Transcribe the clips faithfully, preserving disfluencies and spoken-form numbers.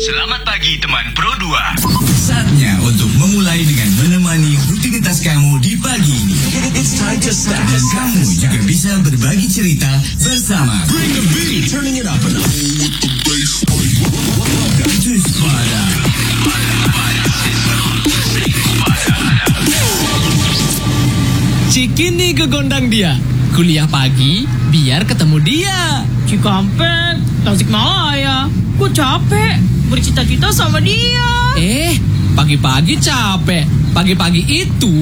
Selamat pagi teman Pro dua. Saatnya untuk memulai dengan menemani rutinitas kamu di pagi ini. Dan kamu juga bisa berbagi cerita bersama Bring the Beat, turning it up and up. Welcome to Spada. Cikini kegondang dia, kuliah pagi biar ketemu dia. Cikampek, Tasikmalaya, gue capek bercita-cita sama dia. Eh, pagi-pagi capek, pagi-pagi itu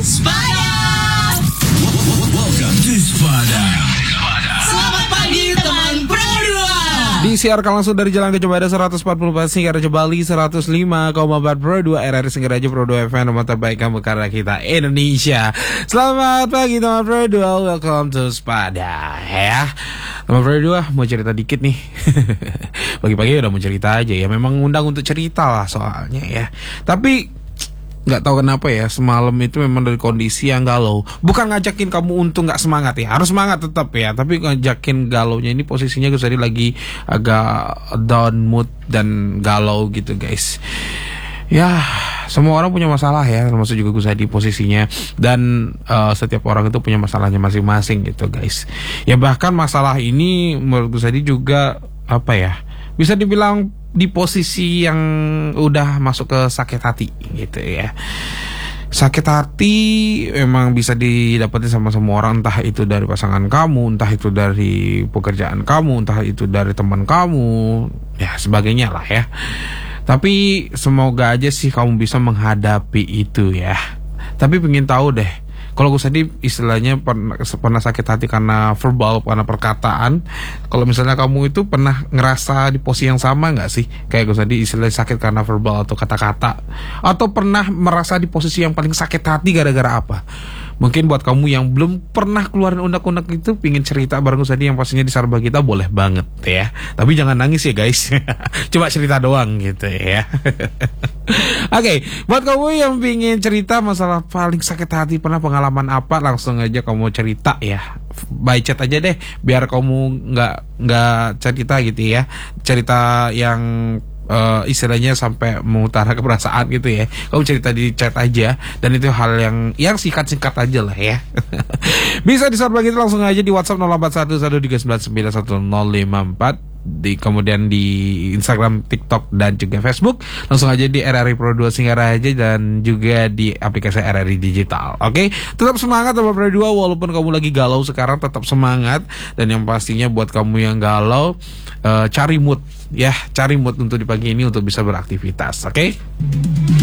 Spada. Welcome to Spada. Selamat pagi teman Pro dua. Disiarkan langsung dari Jalan Gajah Mada seratus empat puluh empat Singgaraja Bali seratus lima koma empat Pro dua R R I Singgaraja Pro dua F M, rumah terbaik kamu karena kita Indonesia. Selamat pagi teman Pro dua, welcome to Spada ya. Teman Pro dua mau cerita dikit nih. Pagi-pagi udah mau cerita aja ya. Memang undang untuk cerita lah soalnya ya. Tapi nggak tahu kenapa ya, semalam itu memang dari kondisi yang galau. Bukan ngajakin kamu untuk nggak semangat ya, harus semangat tetap ya. Tapi ngajakin galaunya ini posisinya gue tadi lagi agak down mood dan galau gitu guys. Ya, semua orang punya masalah ya, termasuk juga gue tadi posisinya. Dan uh, setiap orang itu punya masalahnya masing-masing gitu guys. Ya bahkan masalah ini menurut gue tadi juga apa ya, bisa dibilang di posisi yang udah masuk ke sakit hati gitu ya. Sakit hati emang bisa didapetin sama semua orang, entah itu dari pasangan kamu, entah itu dari pekerjaan kamu, entah itu dari teman kamu, ya sebagainya lah ya. Tapi semoga aja sih kamu bisa menghadapi itu ya. Tapi pengen tahu deh, kalau gue tadi istilahnya pernah, pernah sakit hati karena verbal, karena perkataan. Kalau misalnya kamu itu pernah ngerasa di posisi yang sama gak sih? Kayak gue tadi istilahnya sakit karena verbal atau kata-kata. Atau pernah merasa di posisi yang paling sakit hati gara-gara apa? Mungkin buat kamu yang belum pernah keluarin unek-unek itu, pingin cerita bareng gue tadi yang pastinya di Sarba kita, boleh banget ya. Tapi jangan nangis ya guys. Coba cerita doang gitu ya. Oke, okay, buat kamu yang pingin cerita masalah paling sakit hati, pernah pengalaman apa, langsung aja kamu cerita ya. By chat aja deh, biar kamu nggak nggak cerita gitu ya. Cerita yang Uh, istilahnya sampai mengutara keperasaan gitu ya. Kamu cerita di chat aja, dan itu hal yang yang singkat-singkat aja lah ya. Bisa di Sarba kita langsung aja di WhatsApp nol empat satu satu tiga sembilan sembilan satu nol lima empat, di kemudian di Instagram, TikTok dan juga Facebook. Langsung aja di R R I Pro dua Singgaraja dan juga di aplikasi R R I Digital. Oke, okay? Tetap semangat sama Pro dua walaupun kamu lagi galau sekarang, tetap semangat. Dan yang pastinya buat kamu yang galau, uh, cari mood ya, cari mood untuk di pagi ini untuk bisa beraktivitas. Oke? Okay?